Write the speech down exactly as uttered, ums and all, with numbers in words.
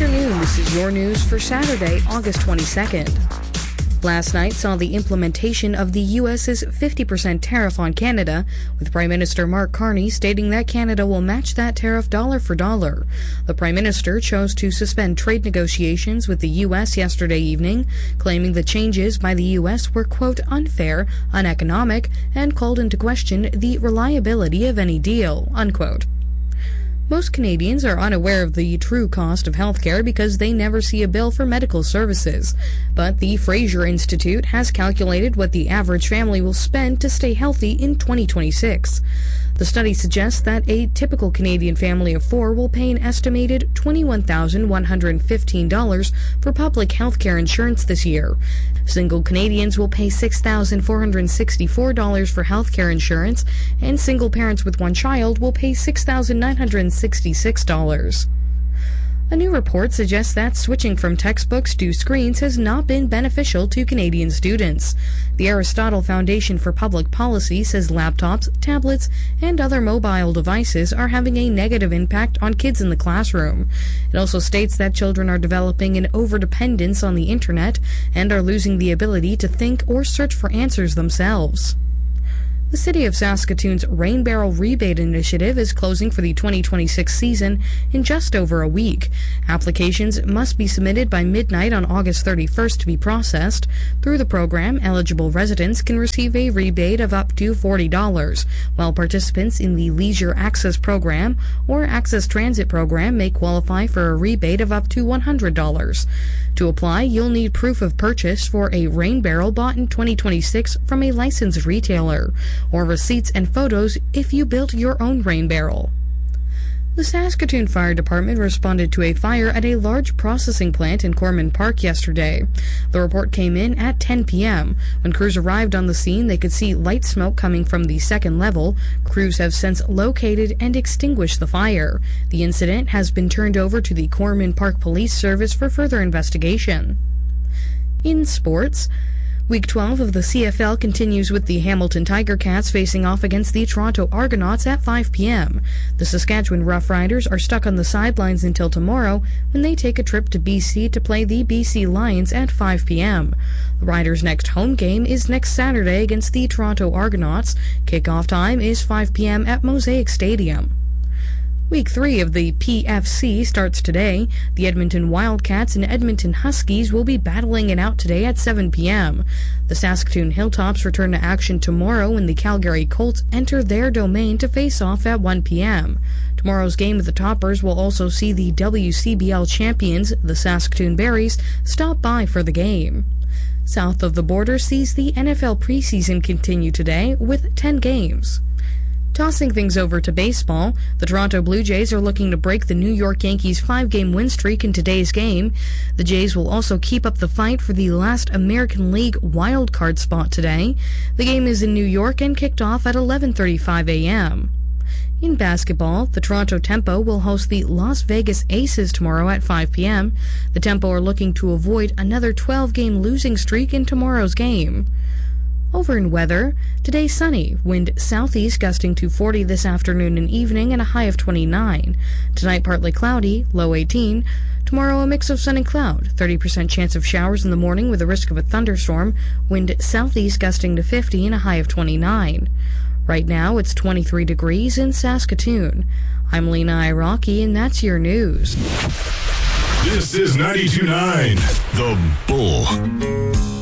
afternoon. This is your news for Saturday, August twenty-second. Last night saw the implementation of the U S's fifty percent tariff on Canada, with Prime Minister Mark Carney stating that Canada will match that tariff dollar for dollar. The Prime Minister chose to suspend trade negotiations with the U S yesterday evening, claiming the changes by the U S were, quote, unfair, uneconomic, and called into question the reliability of any deal, unquote. Most Canadians are unaware of the true cost of healthcare because they never see a bill for medical services. But the Fraser Institute has calculated what the average family will spend to stay healthy in twenty twenty-six. The study suggests that a typical Canadian family of four will pay an estimated twenty-one thousand one hundred fifteen dollars for public healthcare insurance this year. Single Canadians will pay six thousand four hundred sixty-four dollars for healthcare insurance, and single parents with one child will pay six thousand nine hundred sixty-six dollars. A new report suggests that switching from textbooks to screens has not been beneficial to Canadian students. The Aristotle Foundation for Public Policy says laptops, tablets, and other mobile devices are having a negative impact on kids in the classroom. It also states that children are developing an overdependence on the internet and are losing the ability to think or search for answers themselves. The City of Saskatoon's Rain Barrel Rebate Initiative is closing for the twenty twenty-six season in just over a week. Applications must be submitted by midnight on August thirty-first to be processed. Through the program, eligible residents can receive a rebate of up to forty dollars, while participants in the Leisure Access Program or Access Transit Program may qualify for a rebate of up to one hundred dollars. To apply, you'll need proof of purchase for a rain barrel bought in twenty twenty-six from a licensed retailer, or receipts and photos if you built your own rain barrel. The Saskatoon Fire Department responded to a fire at a large processing plant in Corman Park yesterday. The report came in at ten p.m. When crews arrived on the scene, they could see light smoke coming from the second level. Crews have since located and extinguished the fire. The incident has been turned over to the Corman Park Police Service for further investigation. In sports, Week twelve of the C F L continues with the Hamilton Tiger Cats facing off against the Toronto Argonauts at five p.m. The Saskatchewan Roughriders are stuck on the sidelines until tomorrow when they take a trip to B C to play the B C Lions at five p.m. The Riders' next home game is next Saturday against the Toronto Argonauts. Kickoff time is five p.m. at Mosaic Stadium. Week three of the P F C starts today. The Edmonton Wildcats and Edmonton Huskies will be battling it out today at seven p.m. The Saskatoon Hilltops return to action tomorrow when the Calgary Colts enter their domain to face off at one p.m. Tomorrow's game of the Toppers will also see the W C B L champions, the Saskatoon Berries, stop by for the game. South of the border sees the N F L preseason continue today with ten games. Tossing things over to baseball, the Toronto Blue Jays are looking to break the New York Yankees' five-game win streak in today's game. The Jays will also keep up the fight for the last American League wild card spot today. The game is in New York and kicked off at eleven thirty-five a.m. In basketball, the Toronto Tempo will host the Las Vegas Aces tomorrow at five p.m. The Tempo are looking to avoid another twelve-game losing streak in tomorrow's game. Over in weather, today sunny, wind southeast gusting to forty this afternoon and evening and a high of twenty-nine. Tonight partly cloudy, low eighteen. Tomorrow a mix of sun and cloud, thirty percent chance of showers in the morning with a risk of a thunderstorm, wind southeast gusting to fifty and a high of twenty-nine. Right now it's twenty-three degrees in Saskatoon. I'm Lena Iraqi and that's your news. This is ninety-two point nine The Bull.